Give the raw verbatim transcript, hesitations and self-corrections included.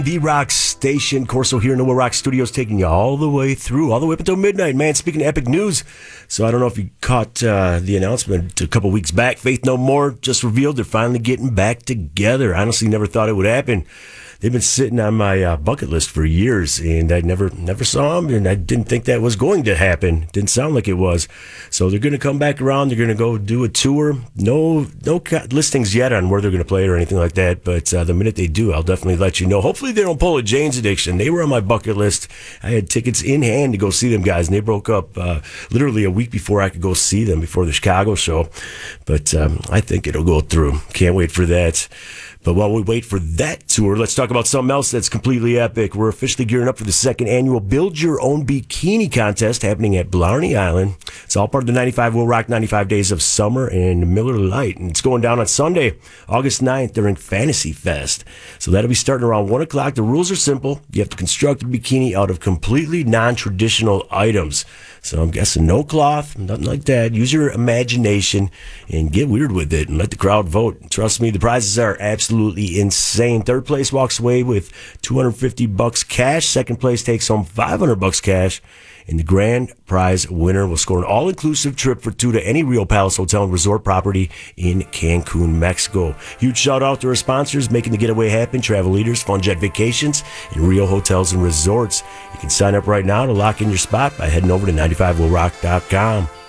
The Rock Station, Corso here in the Will Rock Studios, taking you all the way through, all the way up until midnight, man. Speaking of epic news, so I don't know if you caught uh, the announcement a couple weeks back. Faith No More just revealed they're finally getting back together. I honestly never thought it would happen. They've been sitting on my uh, bucket list for years, and I never never saw them, and I didn't think that was going to happen. Didn't sound like it was. So they're going to come back around. They're going to go do a tour. No no ca- listings yet on where they're going to play or anything like that, but uh, the minute they do, I'll definitely let you know. Hopefully they don't pull a Jane's Addiction. They were on my bucket list. I had tickets in hand to go see them guys, and they broke up uh, literally a week before I could go see them, before the Chicago show. But um, I think it'll go through. Can't wait for that. But while we wait for that tour, let's talk about something else that's completely epic. We're officially gearing up for the second annual Build Your Own Bikini Contest happening at Blarney Island. It's all part of the ninety-five Will Rock ninety-five Days of Summer and Miller Lite. And it's going down on Sunday, August ninth during Fantasy Fest. So that'll be starting around one o'clock. The rules are simple. You have to construct a bikini out of completely non-traditional items. So I'm guessing no cloth, nothing like that. Use your imagination and get weird with it and let the crowd vote. Trust me, the prizes are absolutely insane. Third place walks away with two hundred fifty bucks cash. Second place takes home five hundred bucks cash. And the grand prize winner will score an all-inclusive trip for two to any Rio Palace Hotel and Resort property in Cancun, Mexico. Huge shout-out to our sponsors making the getaway happen: Travel Leaders, Fun Jet Vacations, and Rio Hotels and Resorts. You can sign up right now to lock in your spot by heading over to ninety-five will rock dot com.